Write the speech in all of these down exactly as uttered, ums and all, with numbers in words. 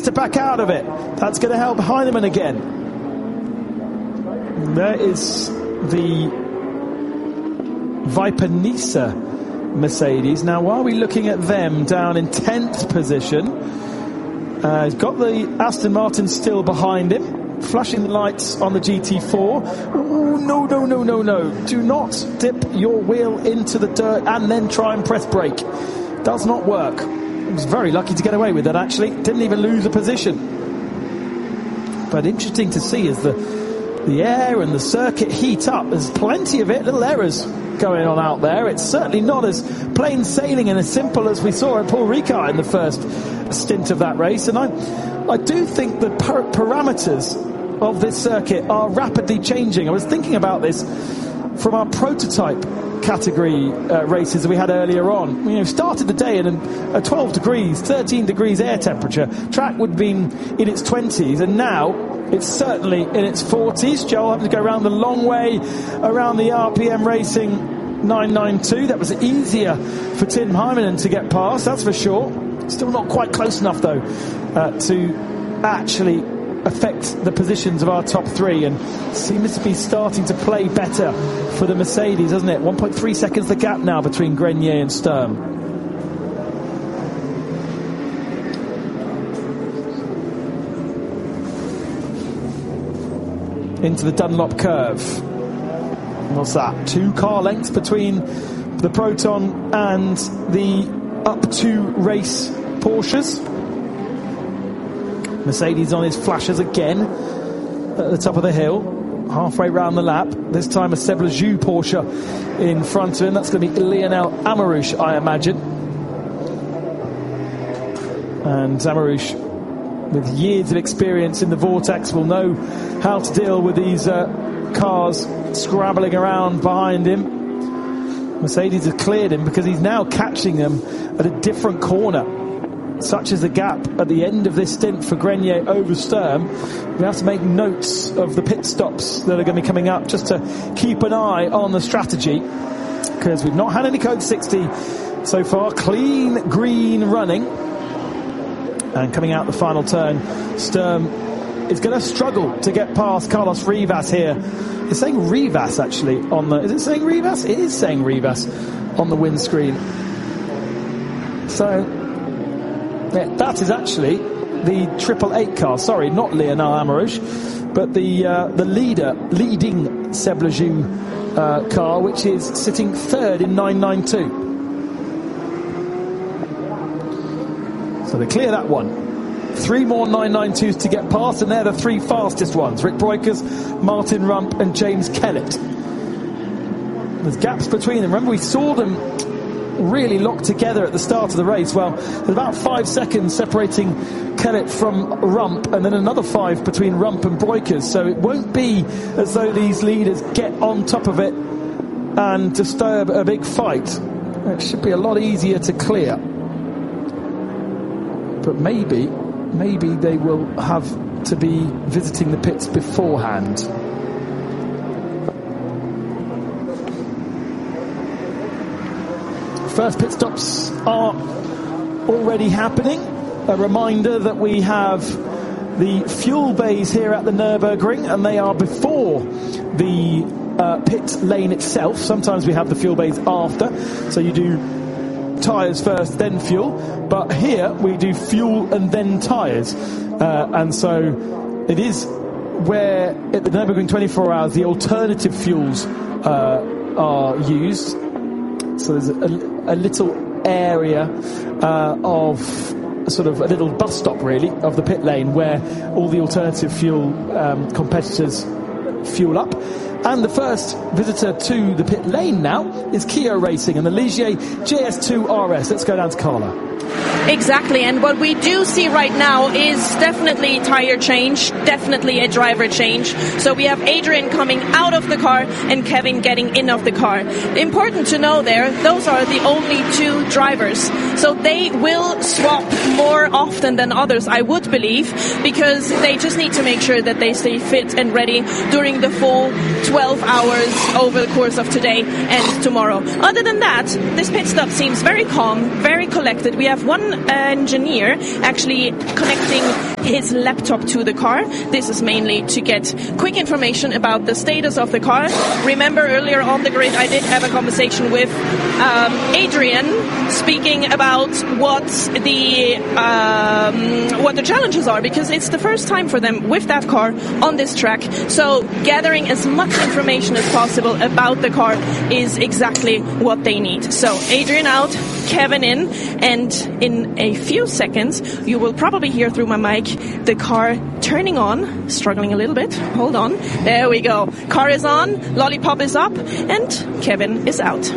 to back out of it. That's going to help Heinemann again. There is the Viper Nisa Mercedes. Now, while we're looking at them down in tenth position, uh, he's got the Aston Martin still behind him, flashing the lights on the G T four. Ooh, no, no, no, no, no. Do not dip your wheel into the dirt and then try and press brake. Does not work. He was very lucky to get away with that, actually. Didn't even lose a position. But interesting to see as the, the air and the circuit heat up. There's plenty of it, little errors going on out there. It's certainly not as plain sailing and as simple as we saw at Paul Ricard in the first stint of that race. And I, I do think the par- parameters of this circuit are rapidly changing. I was thinking about this from our prototype category uh, races that we had earlier on. You know, started the day in a, a twelve degrees, thirteen degrees air temperature. Track would have been in its twenties, and now it's certainly in its forties. Joel having to go around the long way around the R P M Racing nine ninety-two. That was easier for Tim Heinemann to get past, that's for sure. Still not quite close enough, though, uh, to actually affect the positions of our top three, and seems to be starting to play better for the Mercedes, doesn't it? one point three seconds the gap now between Grenier and Sturm. Into the Dunlop curve. What's that? Two car lengths between the Proton and the up to race Porsches. Mercedes on his flashes again at the top of the hill, halfway round the lap. This time a Seb Lejeune Porsche in front of him. That's going to be Lionel Amarouche, I imagine. And Amarouche, with years of experience in the Vortex, will know how to deal with these uh, cars scrabbling around behind him. Mercedes has cleared him because he's now catching them at a different corner. Such as the gap at the end of this stint for Grenier over Sturm. We have to make notes of the pit stops that are going to be coming up, just to keep an eye on the strategy, because we've not had any code sixty so far. Clean green running, and coming out the final turn, Sturm is going to struggle to get past Carlos Rivas here. It's saying Rivas actually on the, is it saying Rivas? It is saying Rivas on the windscreen. So yeah, that is actually the Triple Eight car. Sorry, not Lionel Amarouche, but the uh, the leader, leading Seb Lejeune uh, car, which is sitting third in nine ninety-two. So they clear that one. Three more nine ninety-twos to get past, and they're the three fastest ones: Rick Breukers, Martin Rump, and James Kellett. There's gaps between them. Remember, we saw them really locked together at the start of the race. Well, there's about five seconds separating Kellett from Rump, and then another five between Rump and Breukers. So it won't be as though these leaders get on top of it and disturb a big fight. It should be a lot easier to clear. But maybe, maybe they will have to be visiting the pits beforehand. First pit stops are already happening. A reminder that we have the fuel bays here at the Nürburgring, and they are before the uh, pit lane itself. Sometimes we have the fuel bays after, so you do tyres first, then fuel. But here we do fuel and then tyres. Uh, and so it is where at the Nürburgring twenty-four hours the alternative fuels uh, are used. So there's a, a little area uh, of sort of a little bus stop, really, of the pit lane where all the alternative fuel um, competitors fuel up. And the first visitor to the pit lane now is Kia Racing and the Ligier J S two R S. Let's go down to Carla. Exactly, and what we do see right now is definitely tire change, definitely a driver change. So we have Adrian coming out of the car and Kevin getting in of the car. Important to know there, those are the only two drivers. So they will swap more often than others, I would believe, because they just need to make sure that they stay fit and ready during the full twelve hours over the course of today and tomorrow. Other than that, this pit stop seems very calm, very collected. We have one engineer actually connecting his laptop to the car. This is mainly to get quick information about the status of the car. Remember earlier on the grid I did have a conversation with um, Adrian speaking about what the um, what the challenges are, because it's the first time for them with that car on this track. So gathering as much information as possible about the car is exactly what they need. So Adrian out, Kevin in, and in a few seconds you will probably hear through my mic the car turning on, struggling a little bit, hold on, there we go, car is on, lollipop is up, and Kevin is out.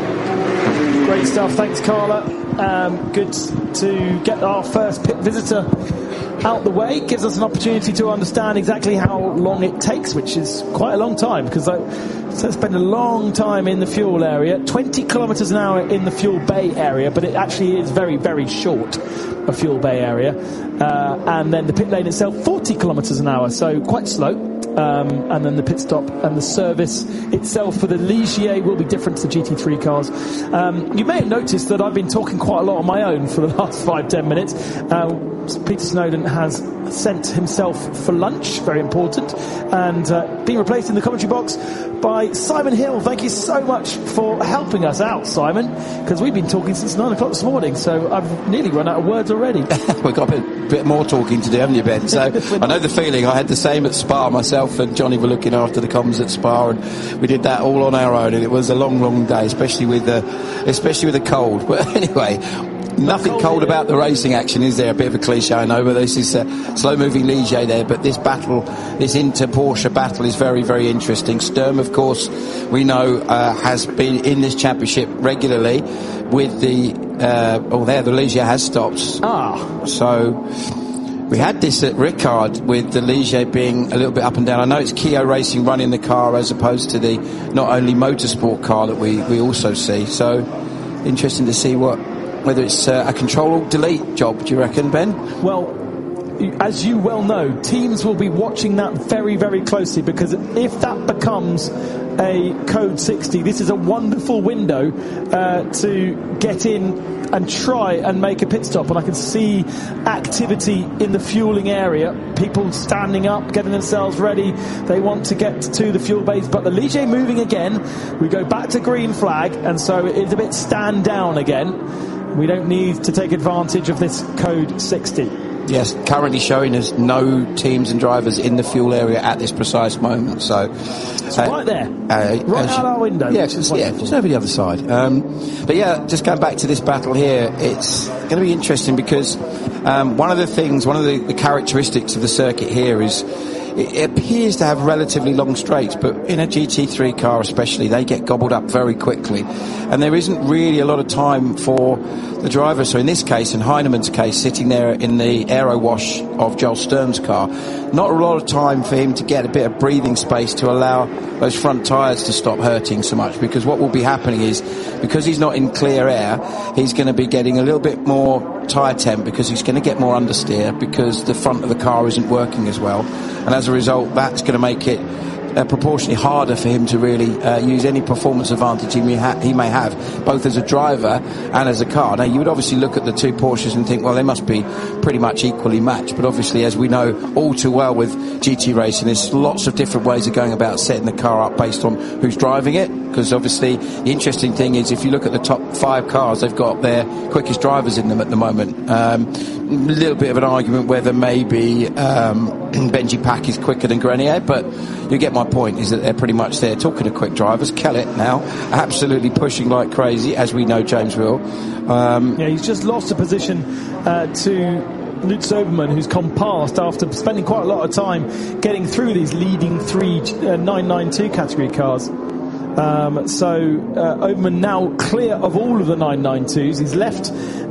Great stuff, thanks Carla. Um, good to get our first pit visitor out the way. Gives us an opportunity to understand exactly how long it takes, which is quite a long time, because I so spend a long time in the fuel area, twenty kilometers an hour in the fuel bay area, but it actually is very, very short, a fuel bay area. Uh, and then the pit lane itself, forty kilometers an hour, so quite slow. Um, and then the pit stop and the service itself for the Ligier will be different to the G T three cars. Um, you may have noticed that I've been talking quite a lot on my own for the last five, ten minutes. Uh, Peter Snowden has sent himself for lunch, very important, and uh, been replaced in the commentary box by Simon Hill. Thank you so much for helping us out, Simon, because we've been talking since nine o'clock this morning, so I've nearly run out of words already. We've got a bit, bit more talking to do, haven't you, Ben? So I know the feeling. I had the same at Spa. Myself and Johnny were looking after the comms at Spa, and we did that all on our own, and it was a long, long day, especially with the, especially with the cold. But anyway, nothing cold about the racing action, is there? A bit of a cliche, I know, but this is a slow-moving Ligier there. But this battle, this Inter-Porsche battle, is very, very interesting. Sturm, of course, we know, uh, has been in this championship regularly with the, uh, oh, there, the Ligier has stopped. Ah. So we had this at Ricard with the Ligier being a little bit up and down. I know it's Kia Racing running the car as opposed to the not only motorsport car that we, we also see. So interesting to see what whether it's uh, a control-alt-delete job, do you reckon, Ben? Well, as you well know, teams will be watching that very, very closely, because if that becomes a code sixty, this is a wonderful window uh, to get in and try and make a pit stop. And I can see activity in the fueling area, people standing up, getting themselves ready. They want to get to the fuel base, but the Ligier moving again. We go back to green flag, and so it's a bit stand down again. We don't need to take advantage of this code sixty. Yes, currently showing us no teams and drivers in the fuel area at this precise moment. So it's uh, right there, uh, right out our window. Yeah, just, yeah, just over the other side. Um, but yeah, just going back to this battle here, it's going to be interesting because um, one of the things, one of the, the characteristics of the circuit here is it appears to have relatively long straights, but in a G T three car especially, they get gobbled up very quickly. And there isn't really a lot of time for the driver. So in this case, in Heinemann's case, sitting there in the aero wash of Joel Sturm's car, not a lot of time for him to get a bit of breathing space to allow those front tyres to stop hurting so much. Because what will be happening is, because he's not in clear air, he's going to be getting a little bit more tyre temp, because he's going to get more understeer, because the front of the car isn't working as well. And as a result, that's going to make it uh, proportionally harder for him to really uh, use any performance advantage he may, ha- he may have, both as a driver and as a car. Now, you would obviously look at the two Porsches and think, well, they must be pretty much equally matched. But obviously, as we know all too well with G T racing, there's lots of different ways of going about setting the car up based on who's driving it. Because obviously, the interesting thing is, if you look at the top five cars, they've got their quickest drivers in them at the moment. Um, a little bit of an argument whether maybe um, Benji Pack is quicker than Grenier, but you get my point, is that they're pretty much there. Talking of quick drivers, Kellett now absolutely pushing like crazy, as we know James will. Um, yeah, he's just lost a position uh, to Lutz Obermann, who's come past after spending quite a lot of time getting through these leading three uh, nine ninety-two category cars. Um, so uh, Obermann now clear of all of the nine ninety-twos. He's left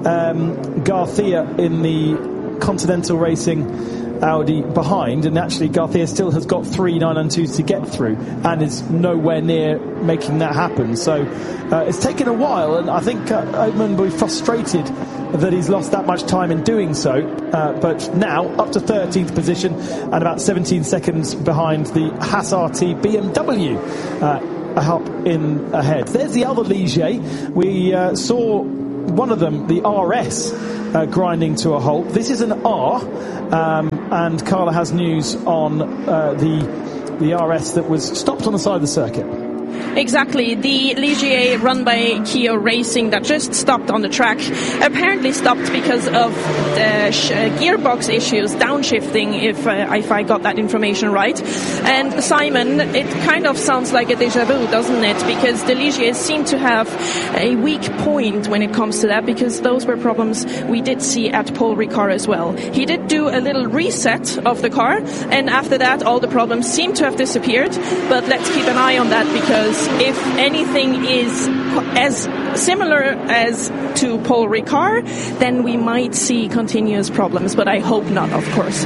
um, Garcia in the Continental Racing Audi behind, and actually Garcia still has got three nine ninety-twos to get through and is nowhere near making that happen. So uh, it's taken a while, and I think uh, Obermann will be frustrated that he's lost that much time in doing so, uh, but now up to thirteenth position and about seventeen seconds behind the Haas R T B M W uh, up in ahead. There's the other Ligier. We uh, saw one of them, the R S, uh, grinding to a halt. This is an R, um, and Carla has news on uh, the the R S that was stopped on the side of the circuit. Exactly. The Ligier run by Kia Racing that just stopped on the track apparently stopped because of the sh- uh, gearbox issues, downshifting, if uh, if I got that information right. And Simon, it kind of sounds like a déjà vu, doesn't it? Because the Ligier seem to have a weak point when it comes to that, because those were problems we did see at Paul Ricard as well. He did do a little reset of the car, and after that all the problems seem to have disappeared. But let's keep an eye on that, because if anything is as similar as to Paul Ricard, then we might see continuous problems, but I hope not, of course.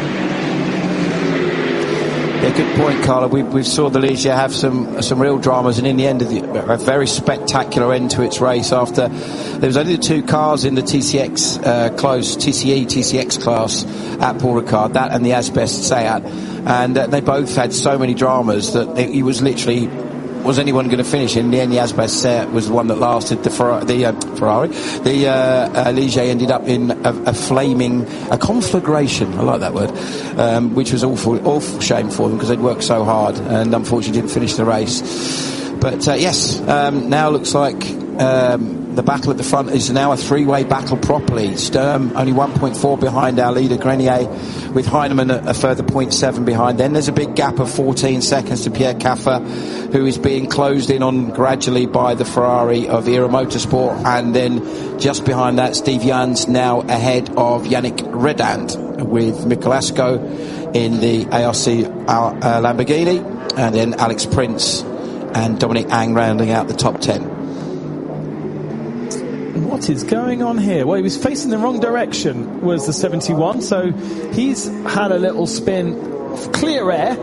Yeah, good point, Carla. We we saw the Ligier have some some real dramas, and in the end of the, a very spectacular end to its race. After there was only the two cars in the T C X uh, close T C E T C X class at Paul Ricard, that and the Asbest Seat, and uh, they both had so many dramas that it, it was literally. Was anyone going to finish? In the end, the Asbest Seat was the one that lasted. The, Fer- the uh, Ferrari, the uh, uh, Ligier ended up in a, a flaming, a conflagration. I like that word, um, which was awful, awful shame for them because they'd worked so hard and unfortunately didn't finish the race. But uh, yes, um, now looks like um, the battle at the front is now a three-way battle properly. Sturm only one point four behind our leader Grenier, with Heinemann a, a further zero point seven behind. Then there's a big gap of fourteen seconds to Pierre Caffer, who is being closed in on gradually by the Ferrari of Era Motorsport. And then just behind that, Steve Jans now ahead of Yannick Redand, with Michalasco in the A R C uh, Lamborghini, and then Alex Prince and Dominic Ang rounding out the top ten. What is going on here? Well, he was facing the wrong direction, was the seventy-one, so he's had a little spin, clear air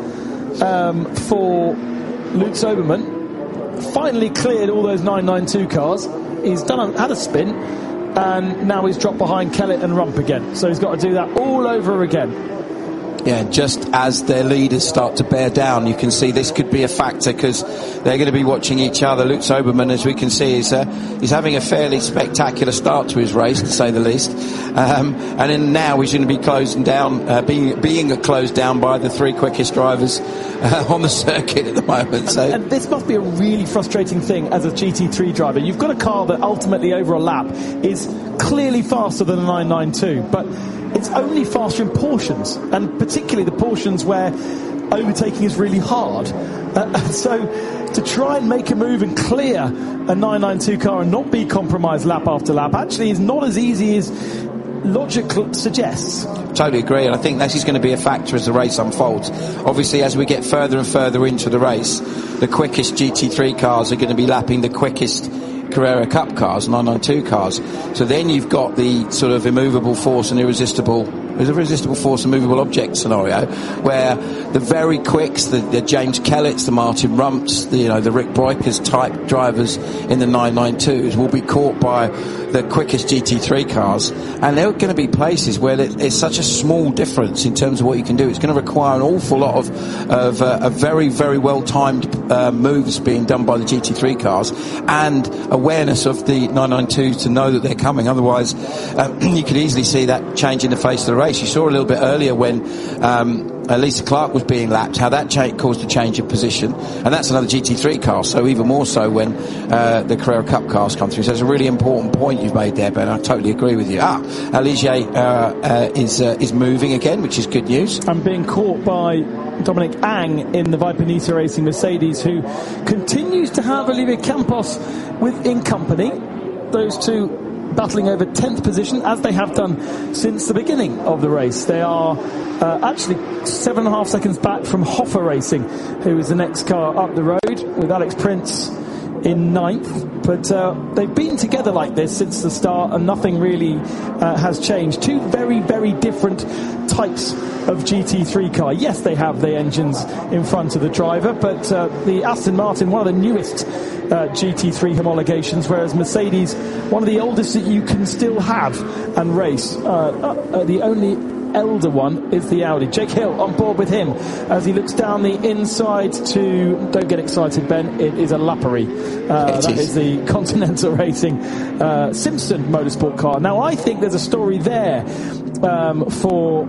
um, for Lutz Obermann. Finally cleared all those nine ninety-two cars. He's done a, had a spin, and now he's dropped behind Kellett and Rump again. So he's got to do that all over again. Yeah, just as their leaders start to bear down, you can see this could be a factor, because they're going to be watching each other. Lutz Obermann, as we can see, is uh, he's having a fairly spectacular start to his race, to say the least. Um, and then now he's going to be closing down, uh, being being closed down by the three quickest drivers uh, on the circuit at the moment. So, and, and this must be a really frustrating thing as a G T three driver. You've got a car that ultimately, over a lap, is clearly faster than a nine ninety-two, but it's only faster in portions, and particularly the portions where overtaking is really hard. Uh, so to try and make a move and clear a nine ninety-two car and not be compromised lap after lap actually is not as easy as logic suggests. Totally agree, and I think this is going to be a factor as the race unfolds. Obviously, as we get further and further into the race, the quickest G T three cars are going to be lapping the quickest Carrera Cup cars, nine ninety-two cars. So then you've got the sort of immovable force and irresistible, irresistible force and movable object scenario, where the very quicks, the, the James Kellett's, the Martin Rumps, the, you know, the Rick Breukers type drivers in the nine ninety-twos will be caught by the quickest G T three cars, and there are going to be places where it's such a small difference in terms of what you can do. It's going to require an awful lot of of, uh, of very, very well timed uh, moves being done by the G T three cars, and awareness of the nine ninety-twos to know that they're coming. Otherwise, um, you could easily see that change in the face of the race. You saw a little bit earlier when um, uh, Lisa Clark was being lapped, how that cha- caused a change of position, and that's another G T three car, so even more so when uh, the Carrera Cup cars come through. So it's a really important point you've made there, Ben. I totally agree with you. Ah, Ligier uh, uh, is uh, is moving again, which is good news. And being caught by Dominic Ang in the Viper Nita Racing Mercedes, who continues to have Olivier Campos with in company. Those two battling over tenth position, as they have done since the beginning of the race. They are uh, actually seven and a half seconds back from Hoffer Racing, who is the next car up the road, with Alex Prince in ninth. But uh, they've been together like this since the start, and nothing really uh, has changed. Two very, very different types of G T three car. Yes, they have the engines in front of the driver, but uh, the Aston Martin, one of the newest uh, G T three homologations, whereas Mercedes, one of the oldest that you can still have and race. Uh, uh, the only elder one is the Audi. Jake Hill on board with him as he looks down the inside to, don't get excited Ben, it is a Lappery. Uh, that is. is the Continental Racing uh, Simpson Motorsport car. Now I think there's a story there um, for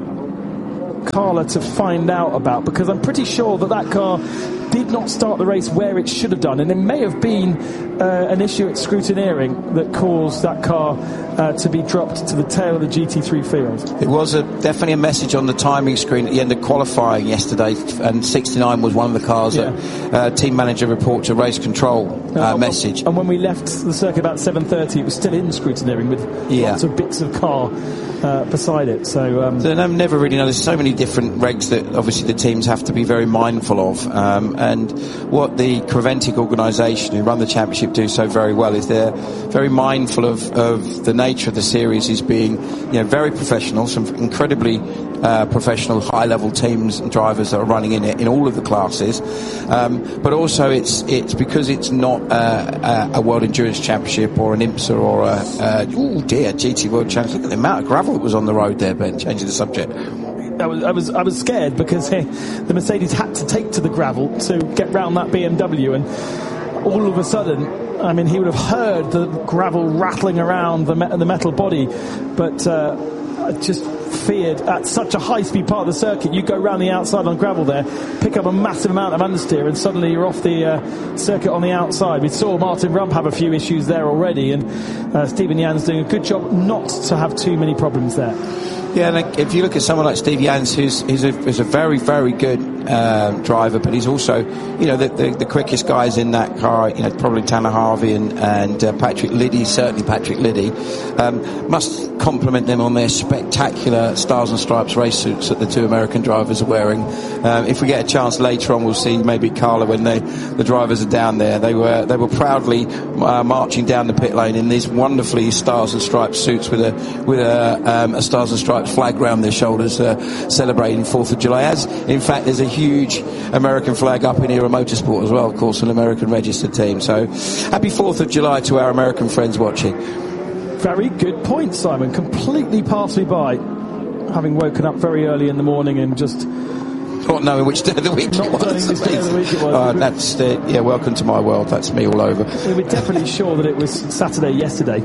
Carla to find out about, because I'm pretty sure that that car did not start the race where it should have done, and it may have been uh, an issue at scrutineering that caused that car uh, to be dropped to the tail of the G T three field. It was a, definitely a message on the timing screen at the end of qualifying yesterday, and sixty-nine was one of the cars yeah. that uh, team manager report to race control uh, uh, message. And when we left the circuit about seven thirty, it was still in scrutineering with yeah. lots of bits of car uh, beside it. So, um, so I never really know. There's so many different regs that obviously the teams have to be very mindful of. Um, and what the Creventic organisation who run the championship do so very well is they're very mindful of, of the nature of the series is being, you know, very professional, some incredibly uh, professional high-level teams and drivers that are running in it in all of the classes. Um, but also it's it's because it's not uh, a, a World Endurance Championship or an IMSA or a, a oh dear G T World Championship. Look at the amount of gravel that was on the road there, Ben. Changing the subject. I was, I was I was scared because hey, the Mercedes had to take to the gravel to get round that B M W, and all of a sudden, I mean, he would have heard the gravel rattling around the, me- the metal body, but uh, I just feared at such a high-speed part of the circuit, you go round the outside on gravel there, pick up a massive amount of understeer, and suddenly you're off the uh, circuit on the outside. We saw Martin Rump have a few issues there already, and uh, Stephen Jans doing a good job not to have too many problems there. Yeah, and if you look at someone like Steve Jans, who's, who's, a, who's a very, very good um, driver, but he's also, you know, the, the, the quickest guys in that car, you know, probably Tanner Harvey and, and uh, Patrick Liddy, certainly Patrick Liddy, um, must compliment them on their spectacular Stars and Stripes race suits that the two American drivers are wearing. Um, if we get a chance later on, we'll see maybe Carla when they, the drivers are down there. They were they were proudly uh, marching down the pit lane in these wonderfully Stars and Stripes suits with a with a, um, a Stars and Stripes flag round their shoulders, uh, celebrating fourth of July. As in fact, there's a huge American flag up in Era Motorsport as well, of course, an American registered team. So happy fourth of July to our American friends watching. Very good point, Simon. Completely passed me by, having woken up very early in the morning and just not knowing which day of the week not it was. Knowing which day of the week it was. Uh, that's uh, yeah. Welcome to my world. That's me all over. We were definitely sure that it was Saturday yesterday,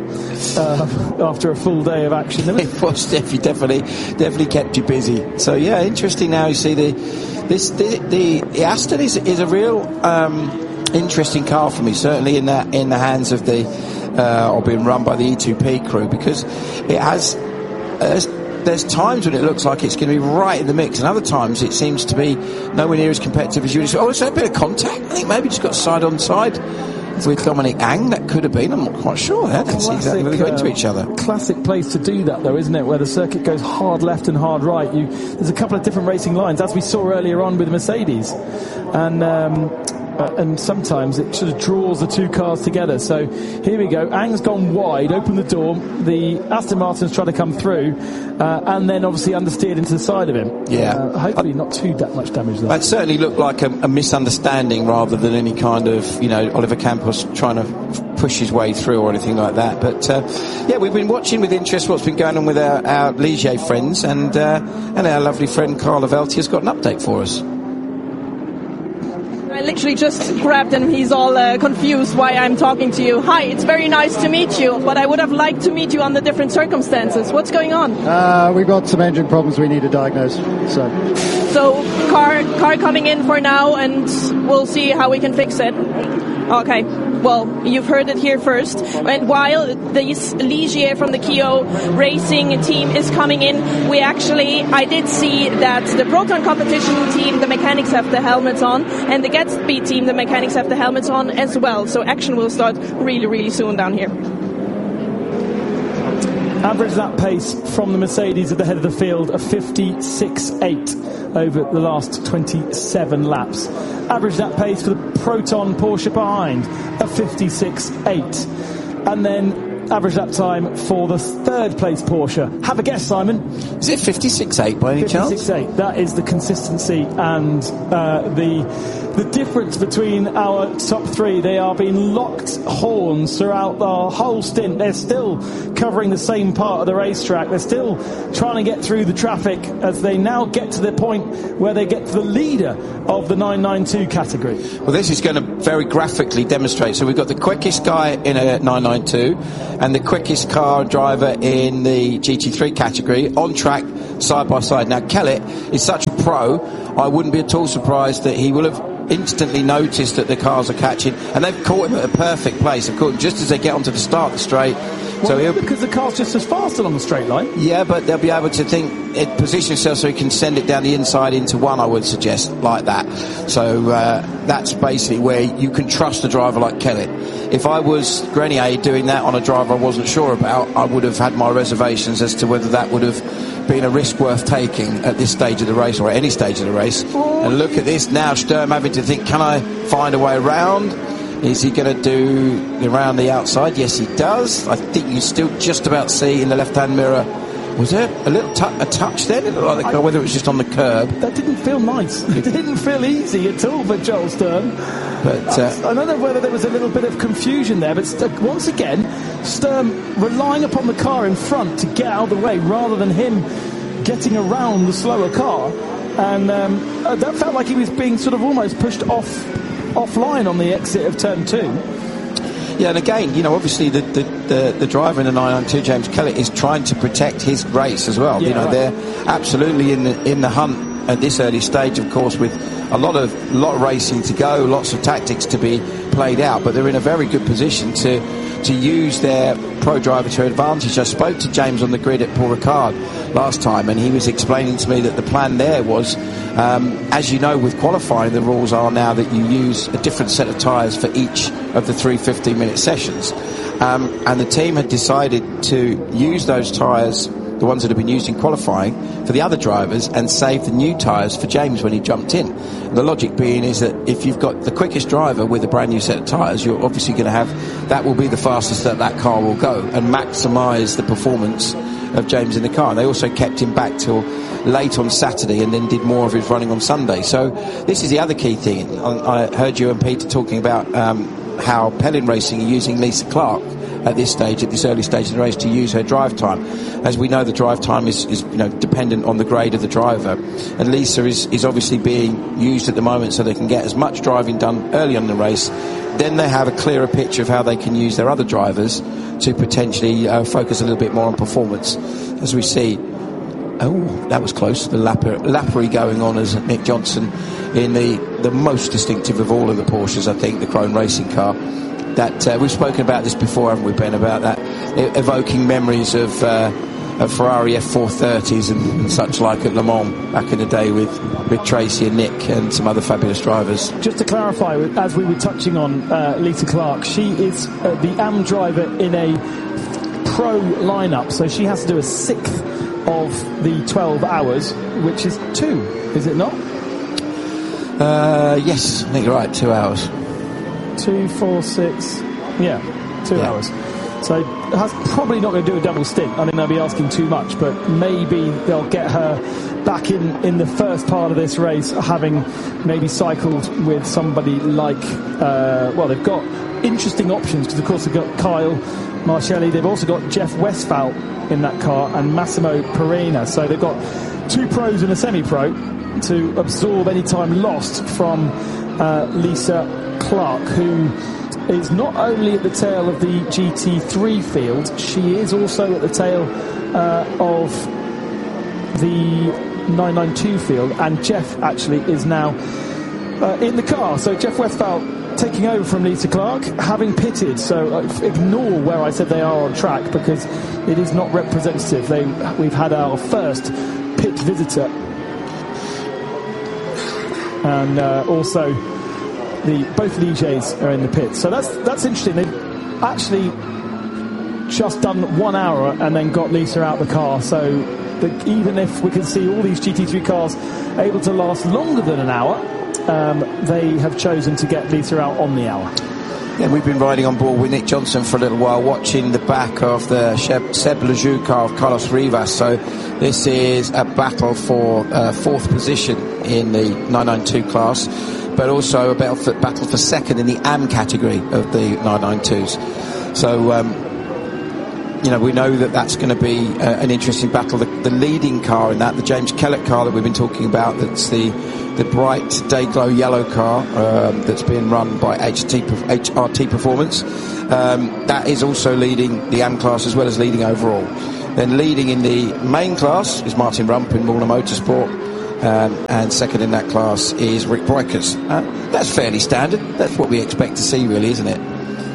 uh, after a full day of action. Was it was definitely, definitely, definitely kept you busy. So yeah, interesting. Now you see the this the the, the Aston is is a real um, interesting car for me. Certainly in that in the hands of the uh, or being run by the E two P crew, because it has. Uh, There's times when it looks like it's going to be right in the mix, and other times it seems to be nowhere near as competitive as you would. Oh, is there a bit of contact? I think maybe just got side on side with Dominic Ang. That could have been. I'm not quite sure. I didn't see exactly where they go into each other. Classic place to do that, though, isn't it? Where the circuit goes hard left and hard right. You, there's a couple of different racing lines, as we saw earlier on with Mercedes, and. Um, Uh, and sometimes it sort of draws the two cars together. So here we go. Ang's gone wide, opened the door. The Aston Martin's trying to come through, uh, and then obviously understeered into the side of him. Yeah. Uh, hopefully not too that much damage there. That certainly looked like a, a misunderstanding rather than any kind of, you know, Oliver Campos trying to push his way through or anything like that. But uh, yeah, we've been watching with interest what's been going on with our, our Ligier friends, and uh, and our lovely friend Carla Velti has got an update for us. I literally just grabbed him. He's all uh, confused why I'm talking to you. Hi, it's very nice to meet you, but I would have liked to meet you under different circumstances. What's going on? Uh, we've got some engine problems we need to diagnose. So, so car car coming in for now, and we'll see how we can fix it. Okay. Well, you've heard it here first. And while the Ligier from the Kio Racing team is coming in, we actually, I did see that the Proton competition team, the mechanics have the helmets on, and the Gatsby team, the mechanics have the helmets on as well. So action will start really, really soon down here. Average lap pace from the Mercedes at the head of the field of fifty-six point eight over the last twenty-seven laps. Average lap pace for the Proton Porsche behind of fifty-six point eight. And then average lap time for the third place Porsche. Have a guess, Simon. Is it fifty-six eight by any chance? fifty-six eight. That is the consistency and uh, the the difference between our top three. They are being locked horns throughout the whole stint. They're still covering the same part of the racetrack. They're still trying to get through the traffic as they now get to the point where they get to the leader of the nine ninety-two category. Well, this is going to very graphically demonstrate. So we've got the quickest guy in a nine ninety-two and the quickest car driver in the G T three category on track side by side. Now, Kellett is such a pro, I wouldn't be at all surprised that he will have instantly noticed that the cars are catching, and they've caught him at a perfect place. They've caught him just as they get onto the start of the straight. Well, so he'll, because the car's just as fast along the straight line. Yeah, but they'll be able to think, it, position himself so he can send it down the inside into one, I would suggest, like that. So uh, that's basically where you can trust a driver like Kellett. If I was Grenier doing that on a driver I wasn't sure about, I would have had my reservations as to whether that would have been a risk worth taking at this stage of the race or at any stage of the race. And look at this now, Sturm having to think, can I find a way around? Is he going to do around the outside? Yes, he does. I think you still just about see in the left-hand mirror. Was there a little tu- a touch there? It looked like the car, whether it was just on the curb. That didn't feel nice. It didn't feel easy at all for Joel Sturm. But uh, I don't know whether there was a little bit of confusion there, but st- once again, Sturm relying upon the car in front to get out of the way rather than him getting around the slower car. And um, uh, that felt like he was being sort of almost pushed off offline on the exit of turn two. Yeah, and again, you know, obviously the the, the, the driver in the nine ninety-two, James Kellett, is trying to protect his race as well. Yeah, you know, right. They're absolutely in the in the hunt at this early stage, of course, with a lot of lot of racing to go, lots of tactics to be played out, but they're in a very good position to to use their pro driver to advantage. I spoke to James on the grid at Paul Ricard last time, and he was explaining to me that the plan there was, um, as you know, with qualifying, the rules are now that you use a different set of tyres for each of the three fifteen-minute sessions. Um, and the team had decided to use those tyres, the ones that have been used in qualifying, for the other drivers and save the new tyres for James when he jumped in. The logic being is that if you've got the quickest driver with a brand new set of tyres, you're obviously going to have, that will be the fastest that that car will go and maximise the performance of James in the car. And they also kept him back till late on Saturday and then did more of his running on Sunday. So this is the other key thing. I, I heard you and Peter talking about um, how Pellin Racing are using Lisa Clark at this stage, at this early stage of the race, to use her drive time. As we know, the drive time is, is you know, dependent on the grade of the driver, and Lisa is, is obviously being used at the moment so they can get as much driving done early on in the race. Then they have a clearer picture of how they can use their other drivers to potentially uh, focus a little bit more on performance. As we see, oh, that was close, the lapper, lappery going on as Nick Johnson in the, the most distinctive of all of the Porsches, I think, the Chrome Racing car. That uh, we've spoken about this before, haven't we, Ben, about that e- evoking memories of, uh, of Ferrari F four thirties and, and such like at Le Mans back in the day with, with Tracy and Nick and some other fabulous drivers. Just to clarify, as we were touching on uh, Lisa Clark, she is uh, the A M driver in a pro lineup, so she has to do a sixth of the twelve hours, which is two, is it not? Uh, yes, I think you're right, two hours. Two, four, six, yeah, two yeah. hours. So that's probably not going to do a double stint. I think they'll be asking too much, but maybe they'll get her back in, in the first part of this race, having maybe cycled with somebody like, uh, well, they've got interesting options, because of course they've got Kyle Marcelli, they've also got Jeff Westphal in that car, and Massimo Perina. So they've got two pros and a semi-pro to absorb any time lost from uh, Lisa Clark, who is not only at the tail of the G T three field, she is also at the tail uh, of the nine ninety-two field, and Jeff actually is now uh, in the car. So Jeff Westphal taking over from Lisa Clark, having pitted. So uh, ignore where I said they are on track, because it is not representative. They, we've had our first pit visitor, and uh, also The, both Ligiers are in the pit, so that's that's interesting. They've actually just done one hour and then got Lisa out of the car, so that even if we can see all these G T three cars able to last longer than an hour, um, they have chosen to get Lisa out on the hour. Yeah, we've been riding on board with Nick Johnson for a little while, watching the back of the Seb Lejeune car of Carlos Rivas. So this is a battle for uh, fourth position in the nine ninety-two class, but also a battle for, battle for second in the A M category of the nine ninety-twos. So, um, you know, we know that that's going to be uh, an interesting battle. The, the leading car in that, the James Kellett car that we've been talking about, that's the the bright day-glow yellow car um, that's being run by H R T Performance. Um, that is also leading the A M class as well as leading overall. Then leading in the main class is Martin Rump in Warner Motorsport, um, and second in that class is Rick Breukers. Uh, that's fairly standard. That's what we expect to see, really, isn't it?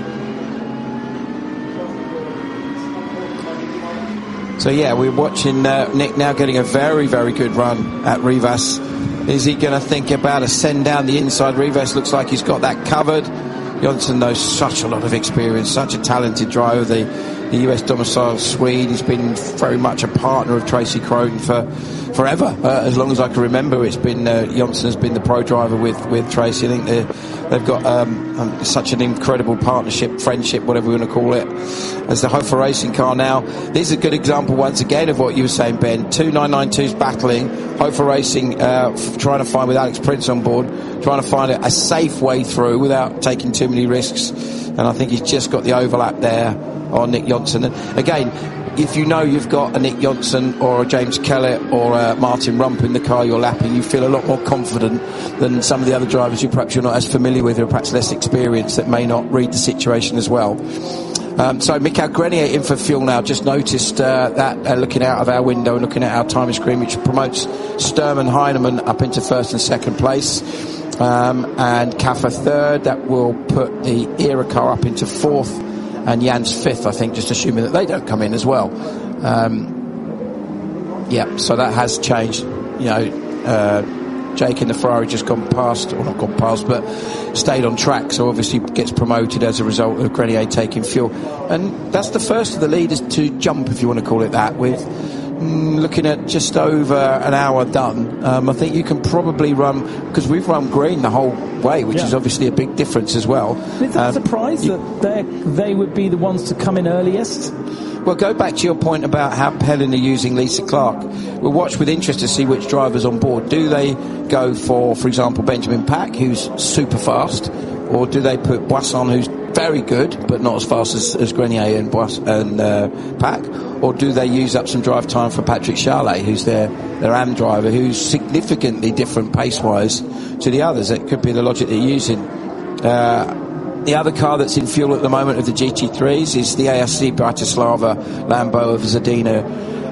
So yeah, we're watching uh, Nick now getting a very, very good run at Rivas. Is he going to think about a send down the inside? Rivas looks like he's got that covered. Johnson knows such a lot of experience, such a talented driver, the, the U S domiciled Swede. He's been very much a partner of Tracy Crone for forever, uh, as long as I can remember. It's been uh, Johnson has been the pro driver with, with Tracy. I think they've got um, um, such an incredible partnership, friendship, whatever we want to call it, as the Hofer Racing car now. This is a good example once again of what you were saying, Ben. Two nine ninety-twos battling, Hofer Racing uh, f- trying to find, with Alex Prince on board, trying to find a, a safe way through without taking too many risks. And I think he's just got the overlap there on Nick Johnson. And again, if you know you've got a Nick Johnson or a James Kellett or a Martin Rump in the car you're lapping, you feel a lot more confident than some of the other drivers who perhaps you're not as familiar with, or perhaps less experienced, that may not read the situation as well. Um, so Mikael Grenier in for fuel now. Just noticed uh, that uh, looking out of our window and looking at our timing screen, which promotes Sturm and Heinemann up into first and second place, um, and Kaffer third. That will put the Era car up into fourth, and Jans fifth, I think, just assuming that they don't come in as well. Um, yeah, so that has changed. You know, uh, Jake in the Ferrari just gone past, or not gone past, but stayed on track, so obviously gets promoted as a result of Grenier taking fuel. And that's the first of the leaders to jump, if you want to call it that, with mm, looking at just over an hour done. Um, I think you can probably run, because we've run green the whole way, which yeah. is obviously a big difference as well. Is that um, surprised you, that they would be the ones to come in earliest? Well, go back to your point about how Pelin are using Lisa Clark. We'll watch with interest to see which drivers on board. Do they go for, for example, Benjamin Pack, who's super fast, or do they put Boisson, who's very good but not as fast as, as Grenier and, Bois- and uh, Pack, or do they use up some drive time for Patrick Charlet, who's their, their A M driver, who's significantly different pace-wise to the others? That could be the logic they're using. Uh, The other car that's in fuel at the moment of the G T threes is the A S C Bratislava Lambo of Zadina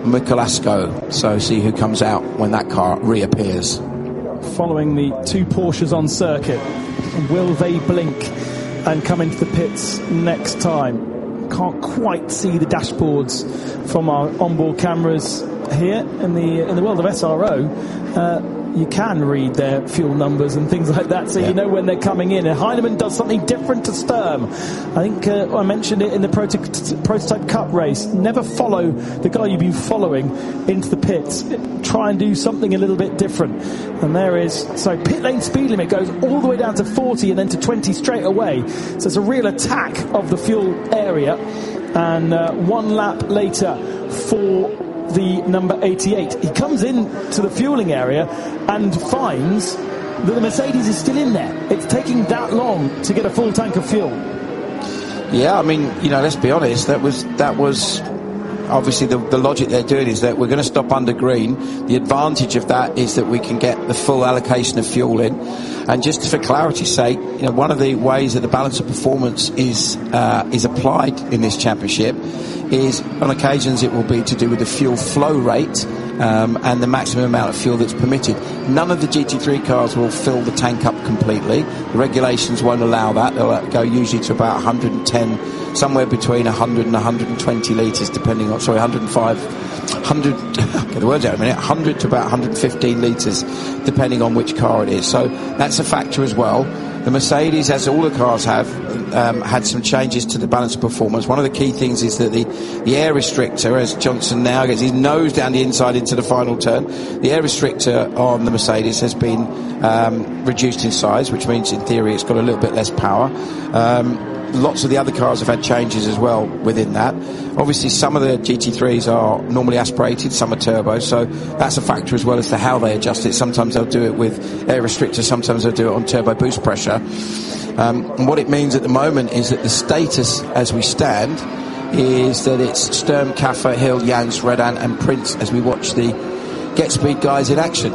Mikuláško. So see who comes out when that car reappears. Following the two Porsches on circuit, will they blink and come into the pits next time? Can't quite see the dashboards from our onboard cameras here in the in the world of S R O. Uh, you can read their fuel numbers and things like that, so yeah. you know when they're coming in. And Heinemann does something different to Sturm. I think uh, I mentioned it in the proto- Prototype Cup race. Never follow the guy you've been following into the pits. Try and do something a little bit different. And there is, so pit lane speed limit goes all the way down to forty and then to twenty straight away. So it's a real attack of the fuel area. And uh, one lap later for the number eighty-eight. He comes in to the fueling area and finds that the Mercedes is still in there. It's taking that long to get a full tank of fuel. Yeah, I mean, you know, let's be honest, that was that was obviously the, the logic they're doing is that we're going to stop under green. The advantage of that is that we can get the full allocation of fuel in. And just for clarity's sake, you know, one of the ways that the balance of performance is uh, is applied in this championship is, on occasions, it will be to do with the fuel flow rate um, and the maximum amount of fuel that's permitted. None of the G T three cars will fill the tank up completely. The regulations won't allow that. They'll go usually to about one hundred ten, somewhere between one hundred and one hundred twenty litres, depending on, sorry, one hundred five, one hundred, get the words out in a minute, one hundred to about one hundred fifteen litres, depending on which car it is. So that's a factor as well. The Mercedes, as all the cars have, um, had some changes to the balance of performance. One of the key things is that the, the air restrictor, as Johnson now gets his nose down the inside into the final turn, the air restrictor on the Mercedes has been um, reduced in size, which means in theory it's got a little bit less power. Um, lots of the other cars have had changes as well within that. Obviously, some of the G T threes are normally aspirated, some are turbo, so that's a factor as well as to how they adjust it. Sometimes they'll do it with air restrictors, sometimes they'll do it on turbo boost pressure. Um, and what it means at the moment is that the status as we stand is that it's Sturm, Kaffer, Hill, Jans, Redan and Prince as we watch the Get Speed guys in action.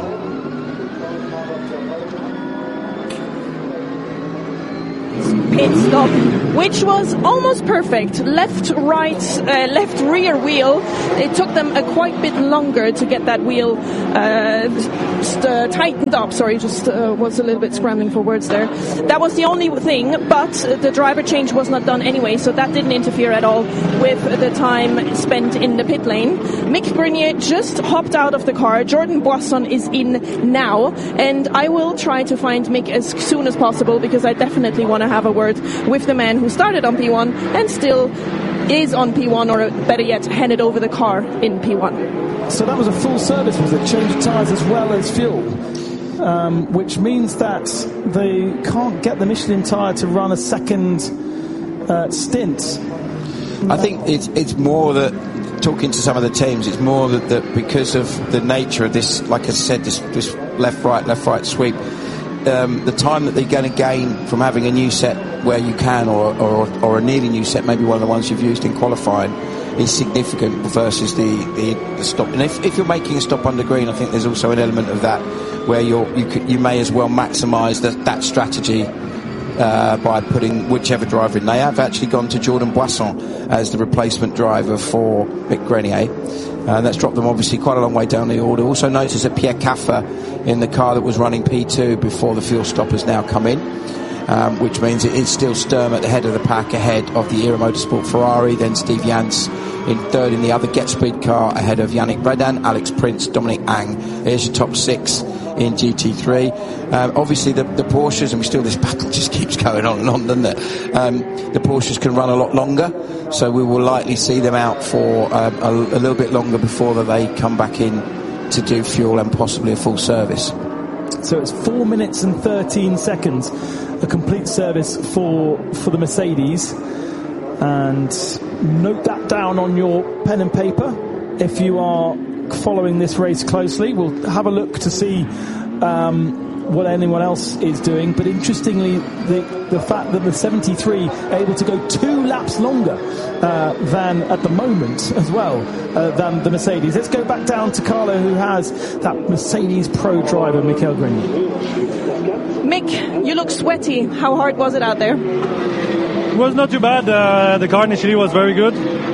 Pit stop, which was almost perfect. Left, right, uh, left rear wheel. It took them a quite bit longer to get that wheel uh, just, uh, tightened up. Sorry, just uh, was a little bit scrambling for words there. That was the only thing, but the driver change was not done anyway, so that didn't interfere at all with the time spent in the pit lane. Mick Grenier just hopped out of the car. Jordan Boisson is in now, and I will try to find Mick as soon as possible because I definitely want to have a word with the man who started on P one and still is on P one, or better yet, handed over the car in P one. So that was a full service, was it? Change of tyres as well as fuel, um, which means that they can't get the Michelin tyre to run a second uh, stint. I think it's it's more that, talking to some of the teams, it's more that, that because of the nature of this, like I said, this, this left-right, left-right sweep, Um, the time that they're going to gain from having a new set where you can, or, or, or a nearly new set, maybe one of the ones you've used in qualifying, is significant versus the, the, the stop. And if, if you're making a stop under green, I think there's also an element of that where you're, you could, you may as well maximise that, that strategy uh, by putting whichever driver in. They have actually gone to Jordan Boisson as the replacement driver for Mick Grenier. And that's dropped them obviously quite a long way down the order. Also notice that Pierre Kaffer in the car that was running P two before the fuel stop has now come in, um, which means it is still Sturm at the head of the pack, ahead of the Era Motorsport Ferrari, then Steve Jans in third in the other Get Speed car, ahead of Yannick Redan, Alex Prince, Dominic Ang. There's your top six in G T three. Um, obviously the, the Porsches, and we still, this battle just keeps going on and on, doesn't it? Um, the Porsches can run a lot longer, so we will likely see them out for um, a, a little bit longer before that they come back in to do fuel and possibly a full service. So it's four minutes and thirteen seconds, a complete service for for the Mercedes. And note that down on your pen and paper if you are following this race closely. We'll have a look to see um, what anyone else is doing, but interestingly, the the fact that the seventy-three are able to go two laps longer uh, than at the moment as well uh, than the Mercedes. Let's go back down to Carlo, who has that Mercedes Pro driver, Michael Grenier. Mick, you look sweaty. How hard was it out there? It was not too bad. Uh, the car initially was very good.